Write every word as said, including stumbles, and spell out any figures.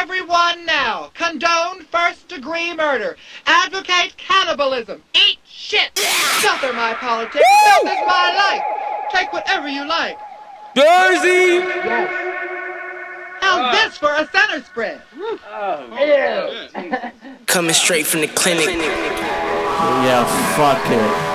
everyone now. Condone first-degree murder. Advocate cannibalism. Eat shit. Filth are my politics. Filth is my life. Take whatever you like. Jersey! Yes. How's this for a center spread? Oh, yeah. Coming straight from the clinic. Yeah, fuck it.